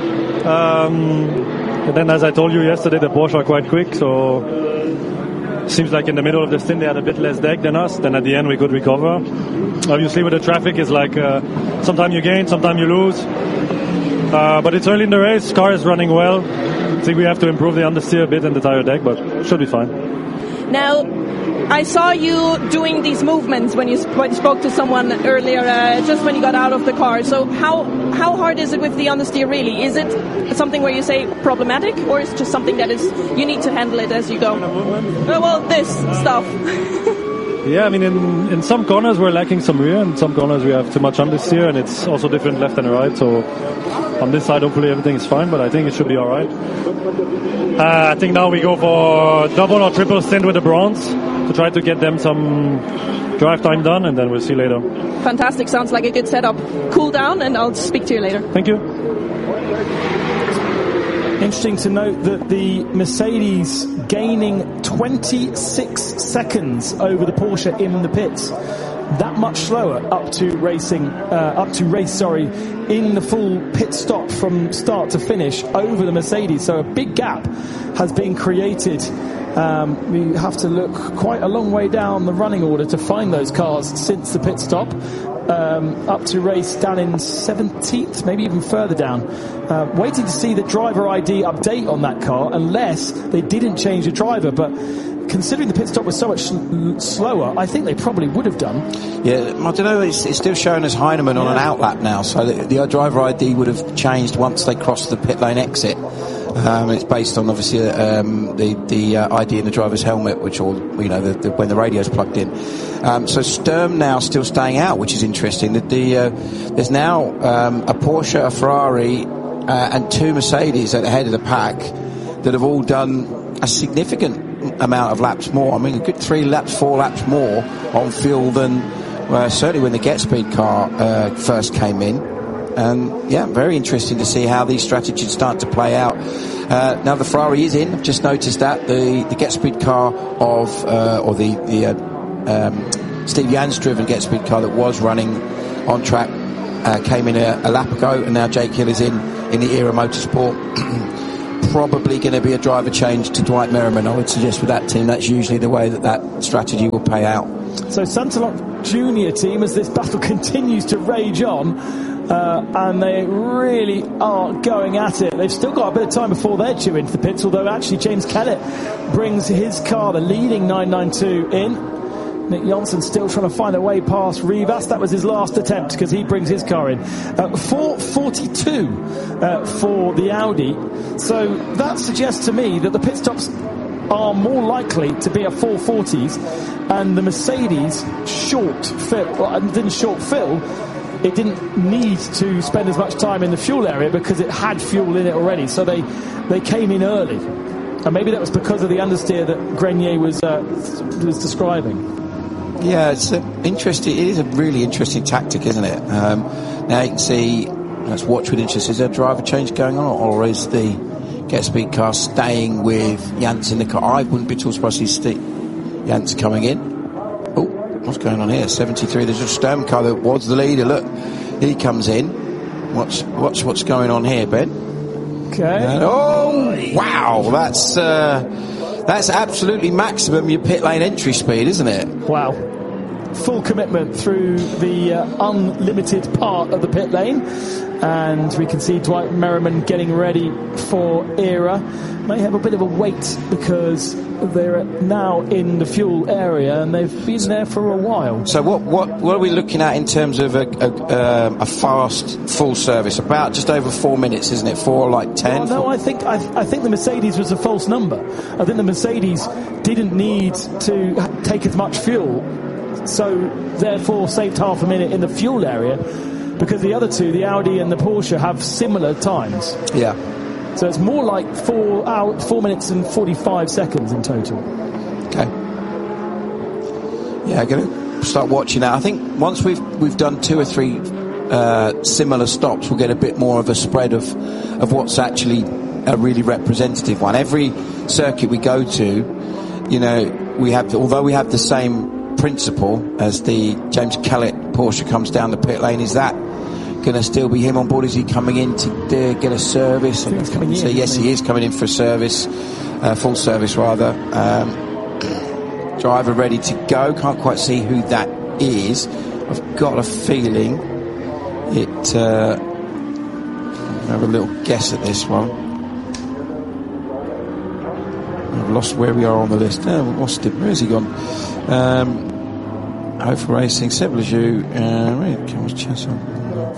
Um, and then, as I told you yesterday, the Porsche are quite quick, so seems like in the middle of the stint they had a bit less deck than us. Then at the end we could recover. Obviously with the traffic it's like uh, sometimes you gain, sometimes you lose. Uh, but it's early in the race, car is running well. I think we have to improve the understeer a bit and the tire deck, but should be fine. Now, I saw you doing these movements when you, sp- when you spoke to someone earlier, uh, just when you got out of the car. So how how hard is it with the understeer really? Is it something where you say problematic, or is it just something that is you need to handle it as you go? Uh, well, this stuff. Yeah, I mean, in, in some corners we're lacking some rear, and some corners we have too much understeer, and it's also different left and right. So on this side, hopefully everything is fine, but I think it should be all right. Uh, I think now we go for double or triple stint with the bronze to try to get them some drive time done, and then we'll see later. Fantastic. Sounds like a good setup. Cool down, and I'll speak to you later. Thank you. Interesting to note that the Mercedes gaining twenty-six seconds over the Porsche in the pits. That much slower up to racing, uh, up to race, sorry, in the full pit stop from start to finish over the Mercedes. So a big gap has been created. Um, we have to look quite a long way down the running order to find those cars since the pit stop. Um, up to race down in seventeenth, maybe even further down. Uh, waiting to see the driver I D update on that car, unless they didn't change the driver. But considering the pit stop was so much sl- slower, I think they probably would have done. Yeah, I don't know, it's, it's still showing as Heinemann on yeah. an outlap now, so the, the driver I D would have changed once they crossed the pit lane exit. Um, it's based on obviously um, the the uh, I D in the driver's helmet, which all you know the, the, when the radio's plugged in. Um, so Sturm now still staying out, which is interesting. That the uh, there's now um, a Porsche, a Ferrari, uh, and two Mercedes at the head of the pack that have all done a significant amount of laps more. I mean, a good three laps, four laps more on fuel than uh, certainly when the Get Speed car uh, first came in. And yeah, very interesting to see how these strategies start to play out. Uh, now the Ferrari is in. I've just noticed that the the Get Speed car of uh, or the the uh, um, Steve Jans driven Get Speed car that was running on track uh, came in a, a lap ago, and now Jake Hill is in in the Era Motorsport. Probably going to be a driver change to Dwight Merriman. I would suggest with that team, that's usually the way that that strategy will pay out. So Santalot Junior team, as this battle continues to rage on. Uh, and they really are going at it. They've still got a bit of time before they're due into the pits, although actually James Kellett brings his car, the leading nine ninety-two, in. Nick Johnson still trying to find a way past Rivas. That was his last attempt because he brings his car in. Uh, four forty-two uh, for the Audi. So that suggests to me that the pit stops are more likely to be a four forties, and the Mercedes short fill, well, didn't short fill, it didn't need to spend as much time in the fuel area because it had fuel in it already. So they, they came in early. And maybe that was because of the understeer that Grenier was uh, was describing. Yeah, it's a interesting. It is a really interesting tactic, isn't it? Um, now you can see. Let's watch with interest. Is there a driver change going on, or is the Get Speed car staying with Jans in the car? I wouldn't be too surprised to see Jans coming in. Oh, what's going on here? seventy-three. There's a Sturm car that was the leader. Look, he comes in. Watch, watch what's going on here, Ben. Okay. And, oh, wow! That's uh, that's absolutely maximum your pit lane entry speed, isn't it? Wow. Full commitment through the uh, unlimited part of the pit lane, and we can see Dwight Merriman getting ready for Era. May have a bit of a wait because they're now in the fuel area and they've been there for a while. So what what, what are we looking at in terms of a, a, um, a fast full service? About just over four minutes, isn't it? Four, like ten? Oh, no, I think I, I think the Mercedes was a false number. I think the Mercedes didn't need to take as much fuel, so therefore saved half a minute in the fuel area, because the other two, the Audi and the Porsche, have similar times. Yeah. So it's more like four hour, four minutes and forty-five seconds in total. Okay. Yeah, I'm going to start watching that. I think once we've we've done two or three uh, similar stops, we'll get a bit more of a spread of of what's actually a really representative one. Every circuit we go to, you know, we have, although we have the same principle as the James Kellett Porsche comes down the pit lane, is that going to still be him on board? Is he coming in to uh, get a service? He's coming in, so yes, he is coming in for a service, uh, full service rather. Um, driver ready to go. Can't quite see who that is. I've got a feeling it. Uh, I'll have a little guess at this one. I've lost where we are on the list. Oh, we've lost him. Where's he gone? Um, Hofer Racing, Seb Lejeune, uh, where comes Chasson?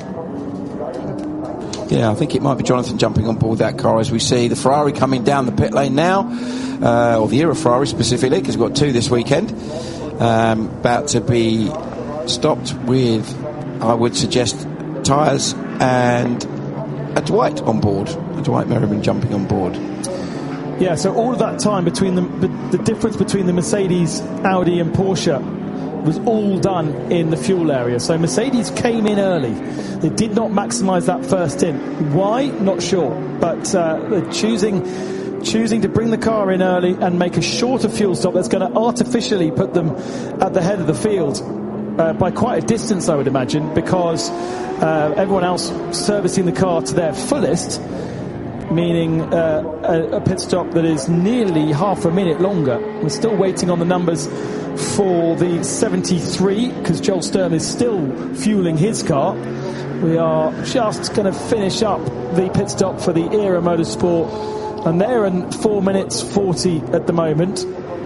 Yeah, I think it might be Jonathan jumping on board that car as we see the Ferrari coming down the pit lane now, uh, or the Era Ferrari specifically, because we've got two this weekend, um, about to be stopped with, I would suggest, tyres and a Dwight on board, a Dwight Merriman jumping on board. Yeah, so all of that time between the, the, the difference between the Mercedes, Audi and Porsche was all done in the fuel area. So Mercedes came in early. They did not maximise that first in. Why? Not sure. But uh, they're choosing choosing to bring the car in early and make a shorter fuel stop that's going to artificially put them at the head of the field uh, by quite a distance, I would imagine, because uh, everyone else servicing the car to their fullest, meaning uh, a, a pit stop that is nearly half a minute longer. We're still waiting on the numbers for the seventy-three, because Joel Sturm is still fueling his car. We are just going to finish up the pit stop for the Era Motorsport, and they're in four minutes forty at the moment.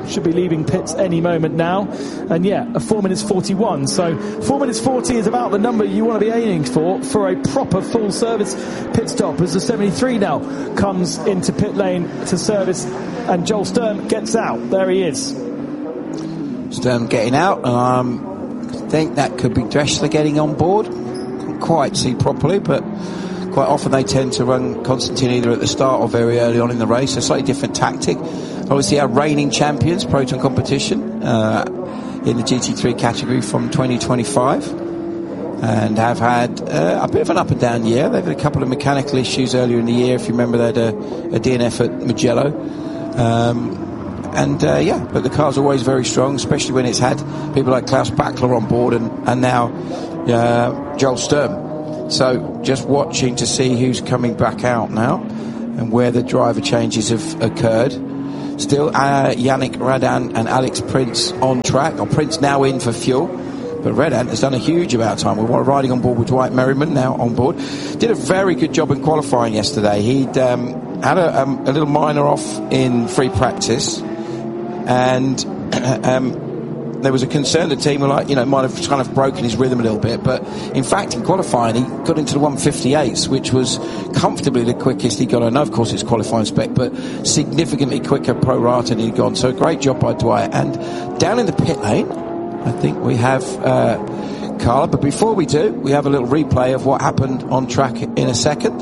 should be leaving pits any moment now. And yeah, a four minutes forty-one. So four minutes forty is about the number you want to be aiming for for a proper full service pit stop, as the seventy-three now comes into pit lane to service, and Joel Sturm gets out. There he is. Sturm getting out. Um, I think that could be Dressler getting on board. Can't quite see properly, but quite often they tend to run Constantine either at the start or very early on in the race. A slightly different tactic. Obviously our reigning champions, Proton Competition, uh, in the G T three category from twenty twenty-five, and have had uh, a bit of an up and down year. They've had a couple of mechanical issues earlier in the year. If you remember, they had a, a D N F at Mugello. Um, and uh, yeah, but the car's always very strong, especially when it's had people like Klaus Bachler on board and, and now uh, Joel Sturm. So just watching to see who's coming back out now and where the driver changes have occurred. Still uh, Yannick Radan and Alex Prince on track. Or Prince now in for fuel, but Radan has done a huge amount of time. We were riding on board with Dwight Merriman now on board. Did a very good job in qualifying yesterday. He'd um, had a, um, a little minor off in free practice, and um, there was a concern the team were like, you know, might have kind of broken his rhythm a little bit, but in fact in qualifying he got into the one fifty-eights, which was comfortably the quickest he got. I know of course it's qualifying spec, but significantly quicker pro rata than he'd gone. So great job by Dwight. And down in the pit lane I think we have uh, Carla, but before we do, we have a little replay of what happened on track in a second.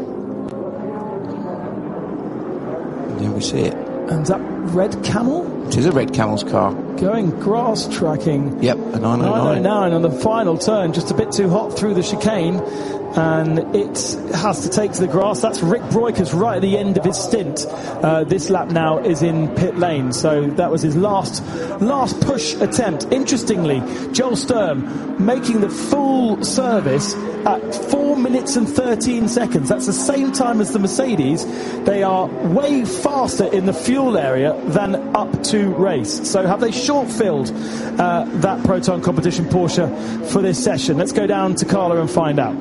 And there we see it. And that red camel? It is a red camel's car. Going grass tracking. Yep, a nine oh nine. nine oh nine on the final turn, just a bit too hot through the chicane, and it has to take to the grass. That's Rick Broikers right at the end of his stint. Uh, this lap now is in pit lane, so that was his last last push attempt. Interestingly, Joel Sturm making the full service at four minutes and thirteen seconds. That's the same time as the Mercedes. They are way faster in the fuel area than up to race. So have they short-filled uh, that Proton Competition Porsche for this session? Let's go down to Carla and find out.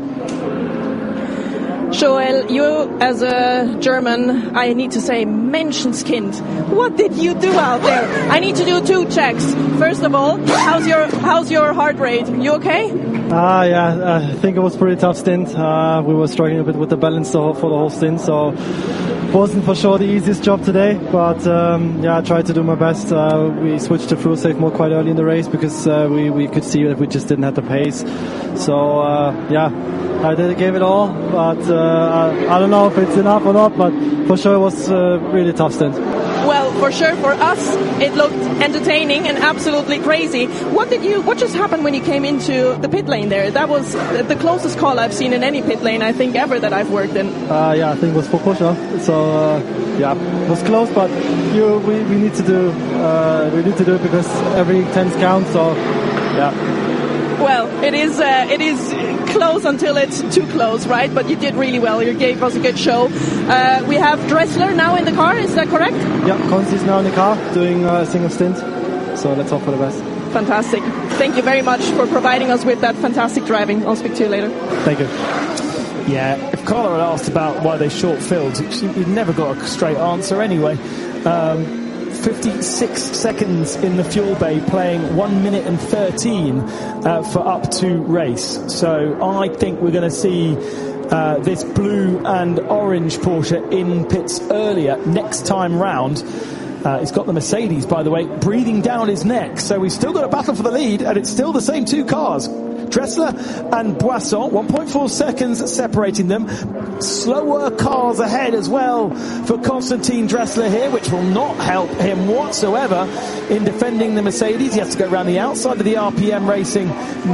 Joel, you as a German, I need to say, Menschenskind. What did you do out there? I need to do two checks. First of all, how's your how's your heart rate? You okay? Ah, uh, yeah, I think it was a pretty tough stint. Uh, we were struggling a bit with the balance for the whole stint, so it wasn't for sure the easiest job today. But um, yeah, I tried to do my best. Uh, we switched to fuel safe mode quite early in the race because uh, we we could see that we just didn't have the pace. So uh, yeah, I did gave it all, but uh, I, I don't know if it's enough or not. But for sure, it was a really tough stint. Well, for sure, for us, it looked entertaining and absolutely crazy. What did you? What just happened when you came into the pit lane there? That was the closest call I've seen in any pit lane, I think, ever that I've worked in. Uh, yeah, I think it was for Porsche. So uh, yeah, it was close, but you, we, we need to do uh, we need to do it because every tenth counts. So yeah. Well, it is uh, it is close until it's too close, right? But you did really well. You gave us a good show. Uh, we have Dressler now in the car. Is that correct? Yeah, Consti is now in the car doing a single stint. So let's hope for the best. Fantastic. Thank you very much for providing us with that fantastic driving. I'll speak to you later. Thank you. Yeah, if Carla had asked about why they short-filled, you'd never got a straight answer anyway. Um, fifty-six seconds in the fuel bay, playing one minute and thirteen uh, for up to race. So I think we're going to see uh, this blue and orange Porsche in pits earlier next time round. Uh, he's got the Mercedes, by the way, breathing down his neck. So we've still got a battle for the lead, and it's still the same two cars. Dressler and Boisson, one point four seconds separating them. Slower cars ahead as well for Konstantin Dressler here, which will not help him whatsoever in defending the Mercedes. He has to go around the outside of the R P M Racing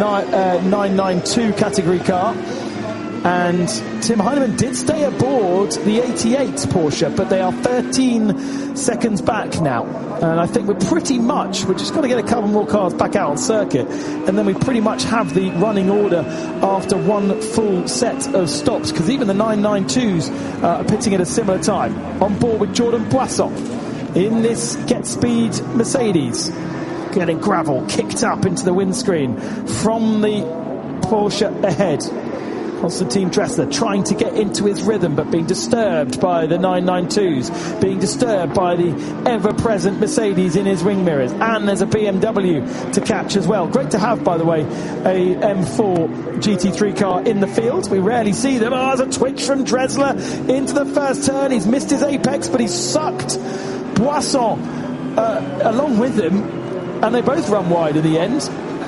nine ninety-two category car. And Tim Heinemann did stay aboard the eighty-eight Porsche, but they are thirteen seconds back now. And I think we're pretty much, we're just going to get a couple more cars back out on circuit, and then we pretty much have the running order after one full set of stops, because even the nine ninety-twos uh, are pitting at a similar time. On board with Jordan Boisson in this Get Speed Mercedes, getting gravel kicked up into the windscreen from the Porsche ahead. Konstantin Dressler trying to get into his rhythm, but being disturbed by the nine ninety-twos, being disturbed by the ever-present Mercedes in his wing mirrors. And there's a B M W to catch as well. Great to have, by the way, a M four G T three car in the field. We rarely see them. Oh, there's a twitch from Dressler into the first turn. He's missed his apex, but he's sucked Boisson uh, along with him, and they both run wide at the end.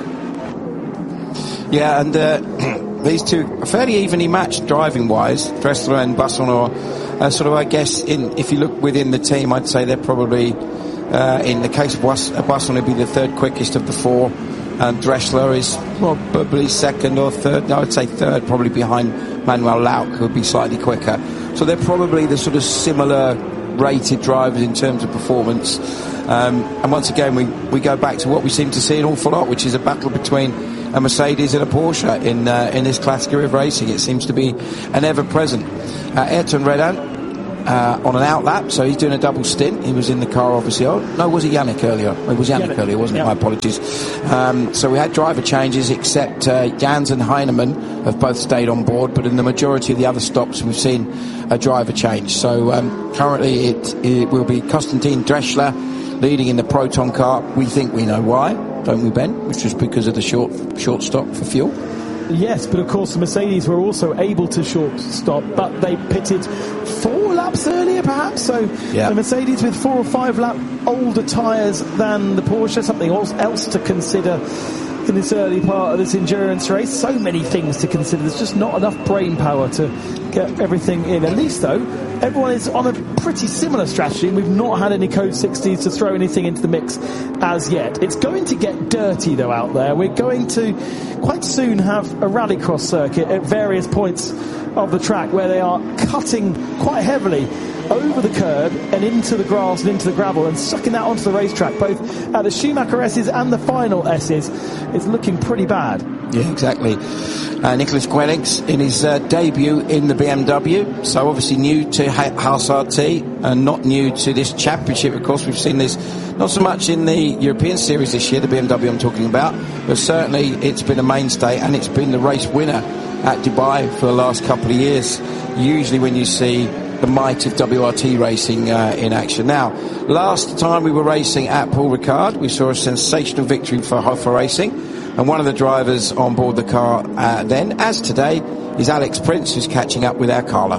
Yeah, and uh, these two are fairly evenly matched driving-wise. Dressler and Boisson are uh, sort of, I guess, in if you look within the team, I'd say they're probably, uh, in the case of Boisson, would be the third quickest of the four, and Dressler is probably second or third. No, I'd say third, probably behind Manuel Lauck, who would be slightly quicker. So they're probably the sort of similar rated drivers in terms of performance. Um, and once again, we, we go back to what we seem to see an awful lot, which is a battle between a Mercedes and a Porsche in uh, in this category of racing. It seems to be an ever-present. Uh, Ayrton Redan uh, on an outlap, so he's doing a double stint. He was in the car, obviously. Oh, no, was it Yannick earlier? It was Yannick, Yannick. earlier, wasn't yeah. it? My apologies. Um, so we had driver changes, except uh, Jans and Heinemann have both stayed on board, but in the majority of the other stops, we've seen a driver change. So um, currently it, it will be Konstantin Dressler leading in the Proton car. We think we know why, don't we, Ben? Which was because of the short short stop for fuel. Yes, but of course the Mercedes were also able to short stop, but they pitted four laps earlier perhaps, so yeah. the Mercedes with four or five lap older tyres than the Porsche, something else to consider in this early part of this endurance race. So many things to consider. There's just not enough brain power to get everything in. At least though, everyone is on a pretty similar strategy, and we've not had any Code sixties to throw anything into the mix as yet. It's going to get dirty though out there. We're going to quite soon have a rallycross circuit at various points of the track where they are cutting quite heavily over the curb and into the grass and into the gravel and sucking that onto the racetrack, both at the Schumacher S's and the final S's. It's looking pretty bad. Yeah, exactly. Uh, Nicholas Guenix in his uh, debut in the B M W, so obviously new to Haas R T and not new to this championship. Of course, we've seen this not so much in the European Series this year, the B M W I'm talking about, but certainly it's been a mainstay, and it's been the race winner at Dubai for the last couple of years. Usually when you see the might of W R T racing uh, in action. Now, last time we were racing at Paul Ricard, we saw a sensational victory for Hoffa Racing, and one of the drivers on board the car uh, then, as today, is Alex Prince, who's catching up with our Carla.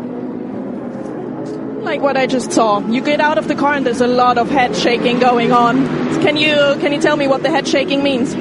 Like what I just saw, you get out of the car and there's a lot of head shaking going on. Can you can you tell me what the head shaking means?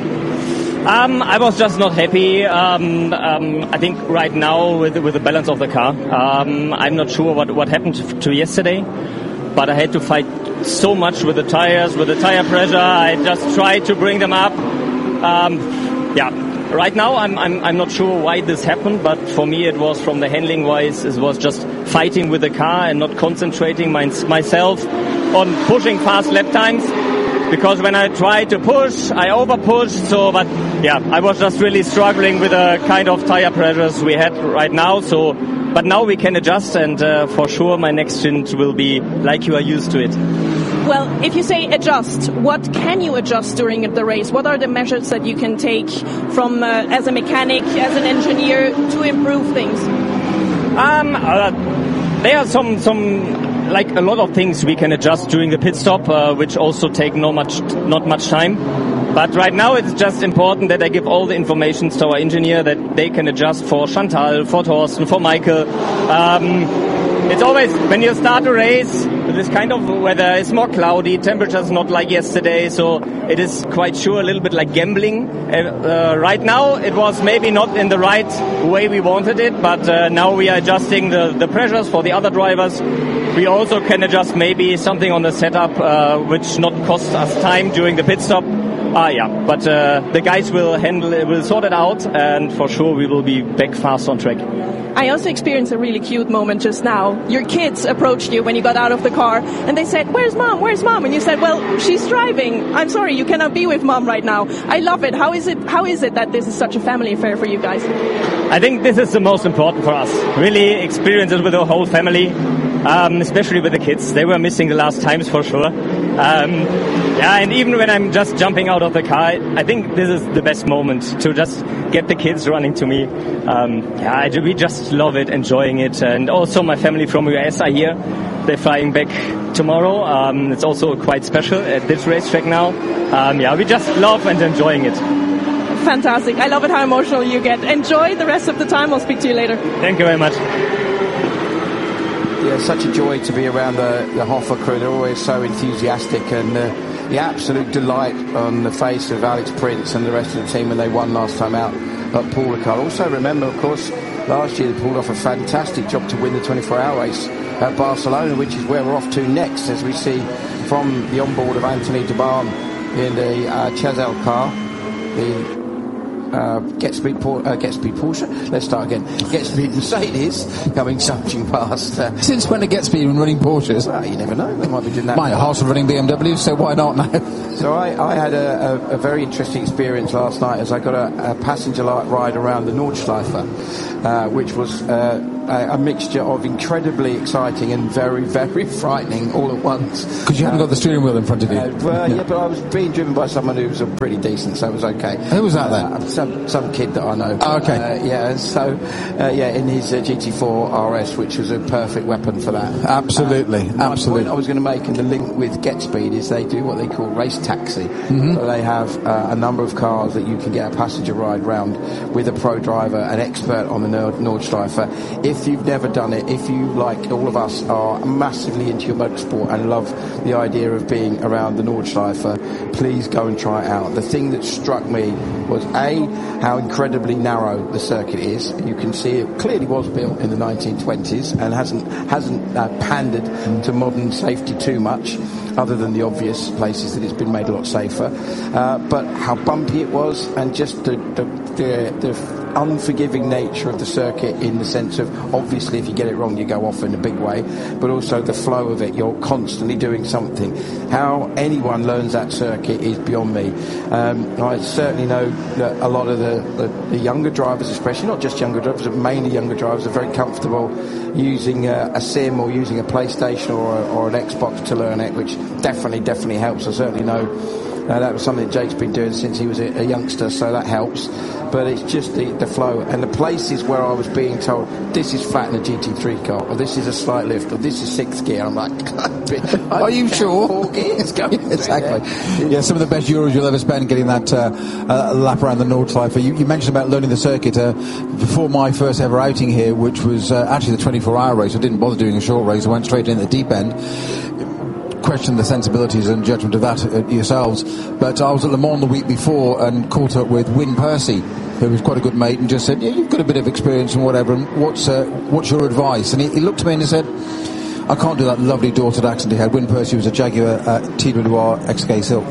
Um, I was just not happy. Um, um, I think right now with with the balance of the car, um, I'm not sure what what happened to yesterday, but I had to fight so much with the tires, with the tire pressure. I just tried to bring them up. Um, yeah, right now I'm I'm I'm not sure why this happened, but for me it was from the handling wise, it was just fighting with the car and not concentrating my, myself on pushing fast lap times. Because when I tried to push, I over-pushed, so, but yeah, I was just really struggling with the kind of tire pressures we had right now, so, but now we can adjust, and uh, for sure my next stint will be like you are used to it. Well, if you say adjust, what can you adjust during the race? What are the measures that you can take from, uh, as a mechanic, as an engineer, to improve things? Um, uh, there are some, some, like a lot of things we can adjust during the pit stop, uh, which also take not much, not much time. But right now it's just important that I give all the information to our engineer that they can adjust for Chantal, for Thorsten, for Michael. Um, it's always, when you start a race, with this kind of weather, it's more cloudy, temperature's not like yesterday, so it is quite sure a little bit like gambling. Uh, uh, right now it was maybe not in the right way we wanted it, but uh, now we are adjusting the, the pressures for the other drivers. We also can adjust maybe something on the setup, uh, which not cost us time during the pit stop. Ah, yeah, but uh, the guys will handle it, will sort it out, and for sure we will be back fast on track. I also experienced a really cute moment just now. Your kids approached you when you got out of the car, and they said, "Where's mom? Where's mom?" And you said, "Well, she's driving. I'm sorry, you cannot be with mom right now." I love it. How is it? How is it that this is such a family affair for you guys? I think this is the most important for us. Really experience it with the whole family. Um, especially with the kids. They were missing the last times for sure. Um, yeah, and even when I'm just jumping out of the car, I think this is the best moment to just get the kids running to me. Um, yeah, I, we just love it, enjoying it. And also my family from U S are here. They're flying back tomorrow. Um, it's also quite special at this racetrack now. Um, yeah, we just love and enjoying it. Fantastic. I love it how emotional you get. Enjoy the rest of the time. I'll speak to you later. Thank you very much. Yeah, such a joy to be around the, the Hoffa crew. They're always so enthusiastic, and uh, the absolute delight on the face of Alex Prince and the rest of the team when they won last time out at Paul Ricard. Also remember, of course, last year they pulled off a fantastic job to win the twenty-four hour race at Barcelona, which is where we're off to next, as we see from the onboard of Anthony DeBarn in the uh, Chazelle car, the Uh, get speed, Por- uh, get speed Porsche. Let's start again. Get speed Mercedes coming surging past. Uh, Since when to get speed when running Porsches? Well, you never know. They might be doing that. My Haas are running B M Ws, so why not now? So I, I had a, a, a very interesting experience last night as I got a, a passenger ride around the Nordschleife, uh, which was uh, a, a mixture of incredibly exciting and very, very frightening all at once. Because you haven't uh, got the steering wheel in front of you. Uh, well, yeah. yeah, but I was being driven by someone who was pretty decent, so it was okay. Who was that then? Uh, some, some kid that I know. Oh, okay. Uh, yeah, so, uh, yeah, in his uh, G T four R S, which was a perfect weapon for that. Absolutely, uh, absolutely. My point I was going to make in the link with GetSpeed is they do what they call race taxi. Mm-hmm. So they have uh, a number of cars that you can get a passenger ride round with a pro driver, an expert on the Nord- Nordschleife. If you've never done it, if you, like all of us, are massively into your motorsport and love the idea of being around the Nordschleife, please go and try it out. The thing that struck me was, A, how incredibly narrow the circuit is. You can see it clearly was built in the nineteen twenties and hasn't hasn't uh, pandered to modern safety too much, other than the obvious places that it's been made a lot safer. Uh, but how bumpy it was, and just the, the, the, the unforgiving nature of the circuit, in the sense of, obviously if you get it wrong you go off in a big way, but also the flow of it, you're constantly doing something. How anyone learns that circuit is beyond me. Um, I certainly know that a lot of the, the, the younger drivers, especially, not just younger drivers, but mainly younger drivers, are very comfortable using a, a sim or using a PlayStation or, a, or an Xbox to learn it, which definitely, definitely helps. I certainly know uh, that was something that Jake's been doing since he was a, a youngster, so that helps. But it's just the, the flow and the places where I was being told this is flat in a G T three car, or this is a slight lift, or this is sixth gear. I'm like, are you sure? Four gears going yeah, exactly. Yeah, some of the best euros you'll ever spend getting that uh, uh, lap around the Nordschleife. You, you mentioned about learning the circuit. Uh, before my first ever outing here, which was uh, actually the twenty-four hour race, I didn't bother doing a short race. I went straight in at the deep end. Question the sensibilities and judgment of that uh, yourselves, but I was at Le Mans the week before and caught up with Wyn Percy, who was quite a good mate, and just said, yeah, you've got a bit of experience and whatever, and what's uh, what's your advice? And he, he looked at me and he said, I can't do that lovely daughter accent he had. Wyn Percy was a Jaguar uh, T W R X K Sil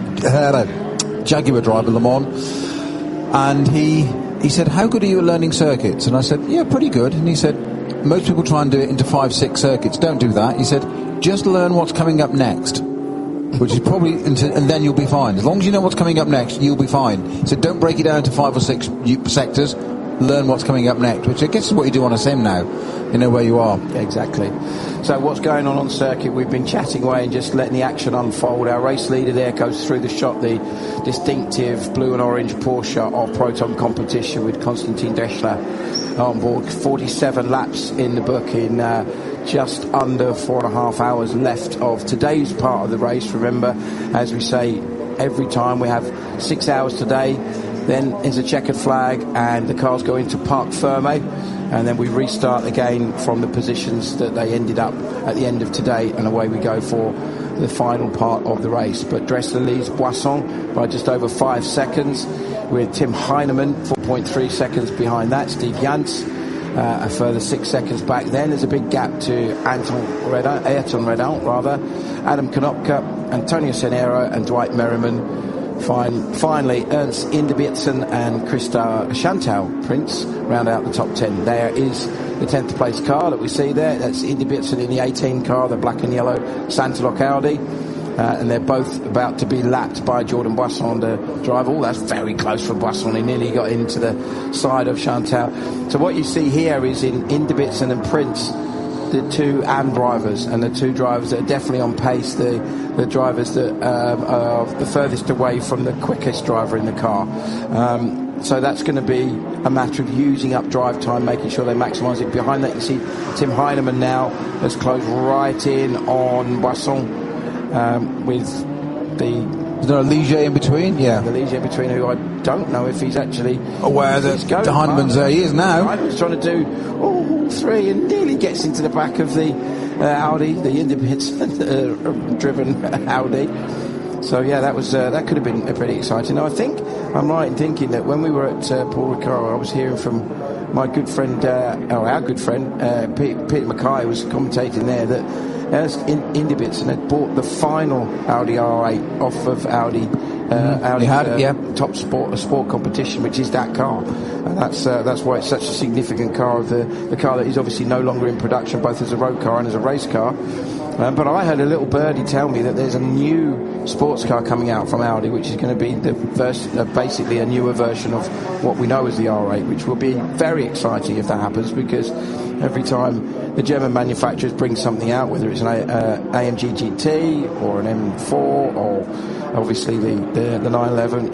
uh, Jaguar driver, Le Mans, and he he said, how good are you at learning circuits? And I said, yeah, pretty good. And he said, most people try and do it into five, six circuits. Don't do that. He said, just learn what's coming up next, which is probably, and then you'll be fine. As long as you know what's coming up next, you'll be fine. So don't break it down into five or six sectors. Learn what's coming up next, which I guess is what you do on a sim now. You know where you are. Exactly. So what's going on on circuit? We've been chatting away and just letting the action unfold. Our race leader there goes through the shot, the distinctive blue and orange Porsche of Proton competition with Konstantin Dreschler on board. forty-seven laps in the book in uh, just under four and a half hours left of today's part of the race. Remember, as we say every time, we have six hours today, then is a checkered flag and the cars go into Parc Fermé, and then we restart again from the positions that they ended up at the end of today, and away we go for the final part of the race. But Dressler leads Boisson by just over five seconds, with Tim Heinemann four point three seconds behind that. Steve Jans uh, a further six seconds back. Then there's a big gap to Anton Redon, Ayrton Redon rather, Adam Konopka, Antonio Cenero and Dwight Merriman. Fine, finally, Ernst Inderbitzen and Christa Chantal Prince round out the top ten. There is the tenth place car that we see there. That's Inderbitzen in the eighteen car, the black and yellow Santalok Audi. Uh, and they're both about to be lapped by Jordan Boisson, the driver. Oh, that's very close for Boisson. He nearly got into the side of Chantal. So what you see here is in Inderbitzen and Prince the two A M drivers, and the two drivers that are definitely on pace, the the drivers that um, are the furthest away from the quickest driver in the car. Um, so that's going to be a matter of using up drive time, making sure they maximise it. Behind that, you see Tim Heinemann now has closed right in on Boisson um, with the. Is there a Ligier in between? Yeah. The Ligier in between, who I don't know if he's actually aware that the Heinemann's there. He is now. Heinemann's trying to do all three and nearly gets into the back of the uh, Audi, the Indibit uh, driven Audi. So yeah, that was uh, that could have been pretty exciting. Now, I think I'm right in thinking that when we were at uh, Paul Ricard, I was hearing from my good friend, uh, or our good friend, uh, Peter, Peter Mackay, was commentating there that as in, Indibits had bought the final Audi R eight off of Audi, uh, Audi had, uh, yeah. top sport sport competition, which is that car, and that's uh, that's why it's such a significant car. Of the the car that is obviously no longer in production, both as a road car and as a race car. Um, but I had a little birdie tell me that there's a new sports car coming out from Audi, which is going to be the vers- uh, basically a newer version of what we know as the R eight, which will be very exciting if that happens, because every time the German manufacturers bring something out, whether it's an a- uh, A M G G T or an M four or obviously the, the, the nine eleven,